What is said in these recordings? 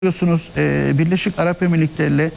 Biliyorsunuz Birleşik Arap Emirlikleri ile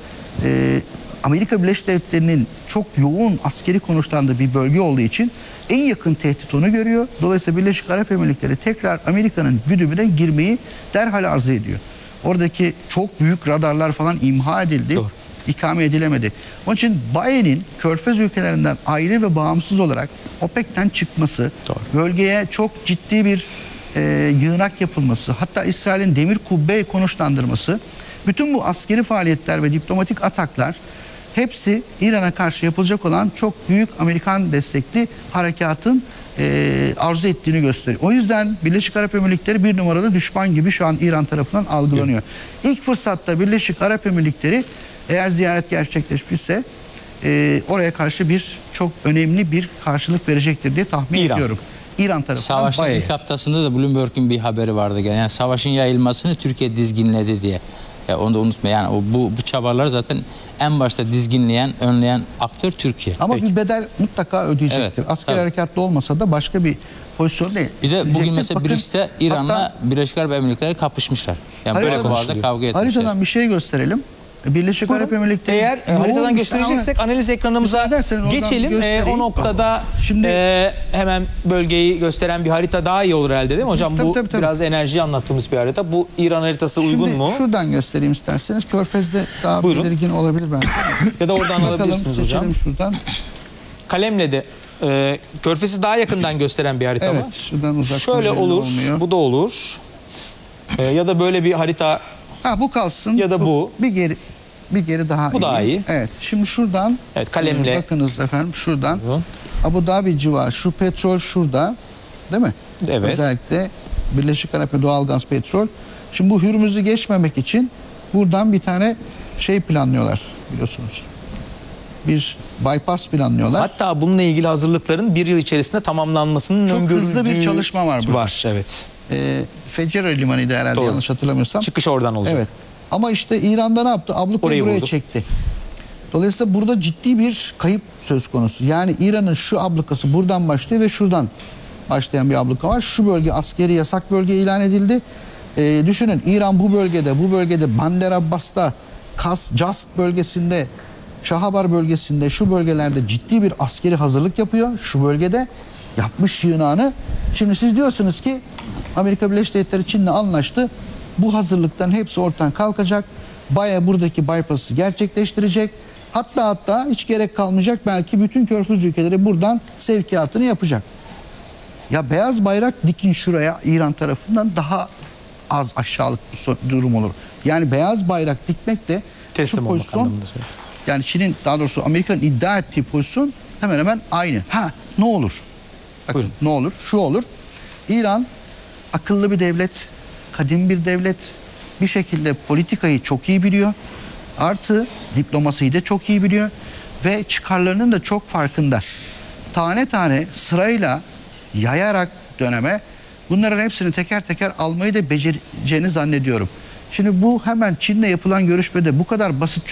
Amerika Birleşik Devletleri'nin çok yoğun askeri konuşlandığı bir bölge olduğu için en yakın tehdit onu görüyor. Dolayısıyla Birleşik Arap Emirlikleri tekrar Amerika'nın güdümüne girmeyi derhal arzu ediyor. Oradaki çok büyük radarlar falan imha edildi. Doğru. İkame edilemedi. Onun için Biden'in Körfez ülkelerinden ayrı ve bağımsız olarak OPEC'ten çıkması, Doğru. bölgeye çok ciddi bir yığınak yapılması, hatta İsrail'in demir kubbe konuşlandırması, bütün bu askeri faaliyetler ve diplomatik ataklar hepsi İran'a karşı yapılacak olan çok büyük Amerikan destekli harekatın arzu ettiğini gösteriyor. O yüzden Birleşik Arap Emirlikleri bir numaralı düşman gibi şu an İran tarafından algılanıyor. İlk fırsatta Birleşik Arap Emirlikleri eğer ziyaret gerçekleşmişse oraya karşı çok önemli bir karşılık verecektir diye tahmin ediyorum. İran tarafından. Savaşın ilk haftasında da Bloomberg'un bir haberi vardı. Yani savaşın yayılmasını Türkiye dizginledi diye. Ya onu da unutma. Yani bu çabalar zaten en başta dizginleyen, önleyen aktör Türkiye. Ama bir bedel mutlaka ödeyecektir. Evet, asker tabii. harekatlı olmasa da başka bir pozisyon değil. Bir de bugün mesela Bakın, BRICS'te İran'la Birleşik Arap Emirlikleri kapışmışlar. Yani böyle konularda kavga etmişler. Haritadan bir şey gösterelim. Birleşik Arap Emirlikleri Eğer haritadan göstereceksek analiz ekranımıza geçelim. O noktada Şimdi hemen bölgeyi gösteren bir harita daha iyi olur herhalde değil mi hocam? Tabii, Bu tabii. biraz enerji anlattığımız bir harita. Bu İran haritası uygun mu? Şuradan göstereyim isterseniz. Körfez'de daha Buyurun. belirgin olabilir bence. Ya da oradan Bakalım, alabilirsiniz hocam. seçelim şuradan. Kalemle de Körfez'i daha yakından gösteren bir harita Evet, mı? şuradan uzak. Şöyle olur, olmuyor. bu da olur. Ya da böyle bir harita Bu kalsın. ya da bu. Bir geri daha iyi. Bu daha iyi. Evet. Şimdi şuradan Evet, kalemle. bakınız efendim şuradan. Buyurun. Abu Dhabi civarı. Şu petrol şurada. Değil mi? Evet. Özellikle Birleşik Arap doğalgaz petrol. Şimdi bu Hürmüz'ü geçmemek için buradan bir tane şey planlıyorlar biliyorsunuz. Bir bypass planlıyorlar. Hatta bununla ilgili hazırlıkların bir yıl içerisinde tamamlanmasının Çok öngörüldüğü hızlı bir çalışma var burada. Var, evet. Fecera Limanı'ydı herhalde Doğru. yanlış hatırlamıyorsam. Çıkış oradan olacak. Evet. Ama işte İran'da ne yaptı? Ablukayı Orayı buraya vurdu. çekti. Dolayısıyla burada ciddi bir kayıp söz konusu. Yani İran'ın şu ablukası buradan başlıyor ve şuradan başlayan bir abluka var. Şu bölge askeri yasak bölge ilan edildi. Düşünün İran bu bölgede Bandar Abbas'ta, Cask bölgesinde, Şahabar bölgesinde, şu bölgelerde ciddi bir askeri hazırlık yapıyor. Şu bölgede yapmış yığınağını. Şimdi siz diyorsunuz ki Amerika Birleşik Devletleri Çin'le anlaştı. Bu hazırlıkların hepsi ortadan kalkacak. Buradaki bypass'ı gerçekleştirecek. Hatta hiç gerek kalmayacak. Belki bütün Körfez ülkeleri buradan sevkiyatını yapacak. Ya beyaz bayrak dikin şuraya İran tarafından daha az aşağılık bir durum olur. Yani beyaz bayrak dikmek de Teslim şu olmak pozisyon, anlamında söylüyorum. yani Çin'in daha doğrusu Amerika'nın iddia ettiği pozisyon hemen hemen aynı. Ne olur? Bakın, Buyurun. ne olur? Şu olur. İran akıllı bir devlet, kadim bir devlet. Bir şekilde politikayı çok iyi biliyor. Artı diplomasiyi de çok iyi biliyor. Ve çıkarlarının da çok farkında. Tane tane sırayla yayarak döneme bunların hepsini teker teker almayı da becereceğini zannediyorum. Şimdi bu hemen Çin'le yapılan görüşmede bu kadar basit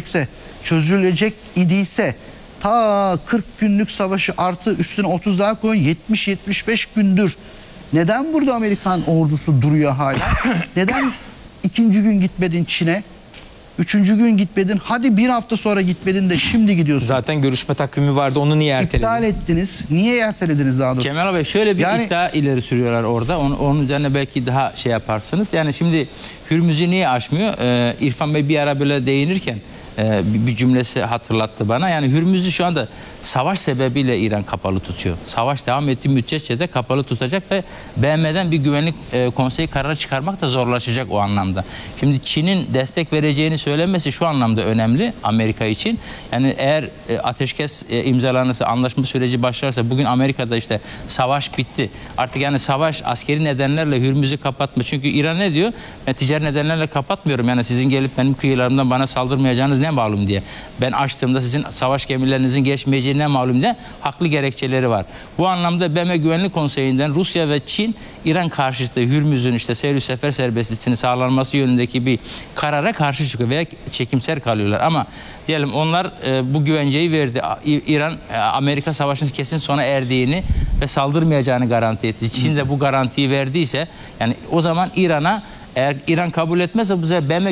çözülecek idiyse ta 40 günlük savaşı artı üstüne 30 daha koyun 70-75 gündür. Neden burada Amerikan ordusu duruyor hala? Neden ikinci gün gitmedin Çin'e? Üçüncü gün gitmedin. Hadi bir hafta sonra gitmedin de şimdi gidiyorsun. Zaten görüşme takvimi vardı. Onu niye ertelediniz? İptal ettiniz. Niye ertelediniz daha doğrusu? Kemal Bey şöyle bir iddia ileri sürüyorlar orada. Onun üzerine belki daha şey yaparsınız. Yani şimdi Hürmüz'ü niye aşmıyor? İrfan Bey bir ara böyle değinirken bir cümlesi hatırlattı bana. Yani Hürmüz'ü şu anda savaş sebebiyle İran kapalı tutuyor. Savaş devam ettiği müddetçe de kapalı tutacak ve BM'den bir güvenlik konseyi kararı çıkarmak da zorlaşacak o anlamda. Şimdi Çin'in destek vereceğini söylemesi şu anlamda önemli Amerika için. Yani eğer ateşkes imzalanırsa, anlaşma süreci başlarsa, bugün Amerika'da işte savaş bitti. Artık yani savaş askeri nedenlerle Hürmüz'ü kapatma. Çünkü İran ne diyor? Ben ticari nedenlerle kapatmıyorum. Yani sizin gelip benim kıyılarımdan bana saldırmayacağınız ne malum diye. Ben açtığımda sizin savaş gemilerinizin geçmeyeceği ne malum diye haklı gerekçeleri var. Bu anlamda BM Güvenlik Konseyi'nden Rusya ve Çin İran karşıtı Hürmüz'ün işte seyir sefer serbestliğinin sağlanması yönündeki bir karara karşı çıkıyor veya çekimser kalıyorlar. Ama diyelim onlar bu güvenceyi verdi. İran Amerika savaşının kesin sona erdiğini ve saldırmayacağını garanti etti. Çin de bu garantiyi verdiyse yani o zaman İran'a Eğer İran kabul etmezse bu sefer BM